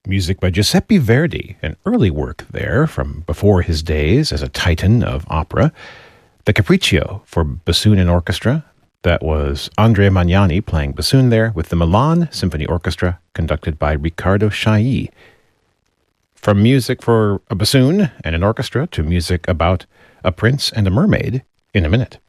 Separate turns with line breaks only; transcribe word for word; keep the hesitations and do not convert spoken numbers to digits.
music by Giuseppe Verdi, an early work there from before his days as a titan of opera. The Capriccio for bassoon and orchestra. That was Andrea Magnani playing bassoon there with the Milan Symphony Orchestra, conducted by Riccardo Chailly. From music for a bassoon and an orchestra to music about a prince and a mermaid in a minute.